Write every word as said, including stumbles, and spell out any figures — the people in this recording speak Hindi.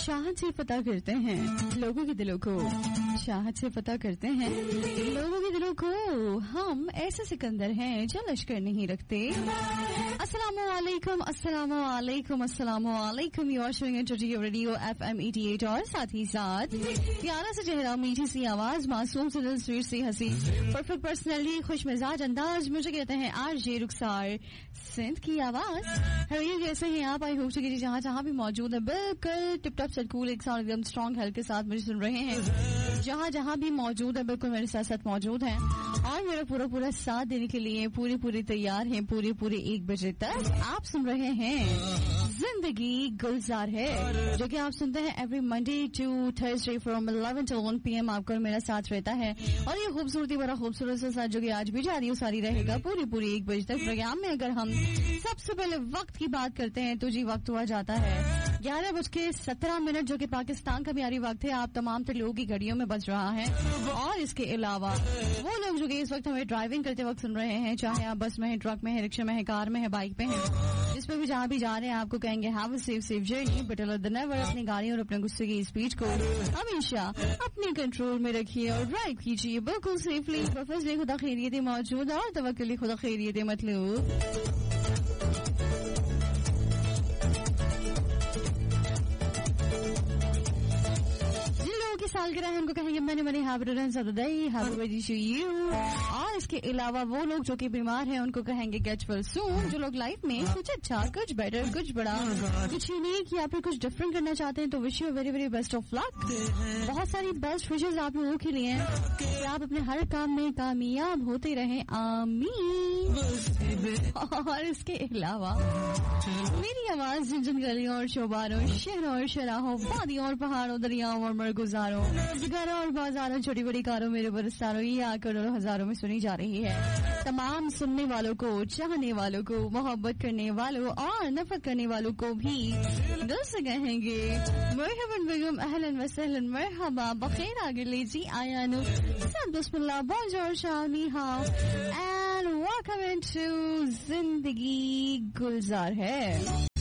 चाहत से पता करते हैं लोगों के दिलों को, चाहत से पता करते हैं लोगों के दिलों को। हम ऐसे सिकंदर हैं जो लश्कर नहीं रखते। अस्सलामु अलैकुम, अस्सलामु अलैकुम, अस्सलामु अलैकुम। You are सुनिंग it to radio FM अठासी और साथ ही साथ प्यारा सा चेहरा, मीठी सी आवाज, मासूम से दिल, स्वीट सी हंसी, परफेक्ट पर्सनैलिटी, खुश मिजाज अंदाज, मुझे कहते हैं आरजे रुखसार सिंध की आवाज। हरिया कैसे हैं आप? आई होप कि जहाँ जहाँ भी मौजूद है बिल्कुल टिप टॉप सेट कूल एक साथ एकदम स्ट्रॉन्ग हेल्थ के साथ मुझे सुन रहे हैं। जहाँ जहाँ भी मौजूद है बिल्कुल मेरे साथ साथ मौजूद हैं और मेरा पूरा पूरा साथ देने के लिए पूरी पूरी तैयार हैं। पूरे पूरे एक बजे तक आप सुन रहे हैं जिंदगी गुलजार है, जो कि आप सुनते हैं every Monday to Thursday from eleven to one P M आपका मेरा साथ रहता है। और ये खूबसूरती बड़ा खूबसूरत सा साथ जो कि आज भी जारी हो सारी रहेगा पूरी पूरी एक बजे तक प्रोग्राम में। अगर हम सबसे पहले वक्त की बात करते हैं तो जी वक्त हुआ जाता है ग्यारह बज के सत्रह मिनट, जो कि पाकिस्तान का भी यारी वक्त है। आप तमाम तो लोगों की घड़ियों में बज रहा है। और इसके अलावा वो लोग जो कि इस वक्त हमें ड्राइविंग करते वक्त सुन रहे हैं, चाहे आप बस में है, ट्रक में है, रिक्शा में है, कार में है, बाइक पे है, जिस पे भी जहाँ भी जा रहे हैं आपको कहेंगे have a safe safe journey, but never अपनी गाड़ी और अपने गुस्से की स्पीड को हमेशा अपने कंट्रोल में रखिए और ड्राइव कीजिए बिल्कुल सेफली। प्रोफेसर खुदा खैरियत मौजूद और तवक्कुल खुदा खैरियत मतलब। सालगिरह है उनको कहेंगे मैंने मैंने have returns of the day, have a very to you. और इसके अलावा वो लोग जो कि बीमार हैं उनको कहेंगे गेट वेल सून। जो लोग लाइफ में कुछ अच्छा, कुछ बेटर, कुछ बड़ा, कुछ यूनिक या फिर कुछ डिफरेंट करना चाहते हैं तो wish you very very best of luck. बहुत सारी बेस्ट विशेस आप लोगों के लिए हैं कि आप अपने हर काम में कामयाब होते रहें, आमीन। और इसके अलावा मेरी आवाज जिन जिन गलियों और चौबारों, शहरों और शराहों, वादियों और पहाड़ों, दरियाओं और मरगुजारों, घरों और बाजारों, छोटी बड़ी कारों, मेरे बरसारों, ये करोड़ों हजारों में सुनी जा रही है। तमाम सुनने वालों को, चाहने वालों को, मोहब्बत करने वालों और नफरत करने वालों को भी दिल से कहेंगे मरहबन बेगम, अहलन व सहलन, मरहबा, बखैर आगे लीजिए, आयानु सब बिस्मिल्लाह, बोंजोर, शाओनी हाउ एंड वेलकम टू जिंदगी गुलजार है।